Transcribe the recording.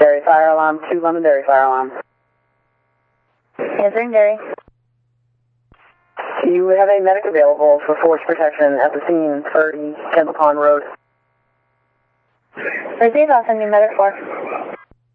Dairy fire alarm, 2 Londonderry fire alarm. Answering Dairy. You have a medic available for force protection at the scene, 30 Kendall Pond Road. Receive, I'll send you medic for.